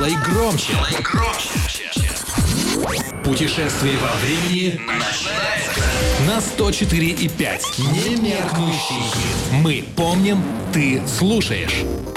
Делай громче. Путешествие во времени начинается на 104,5. Немеркнущий хит. Мы помним, ты слушаешь.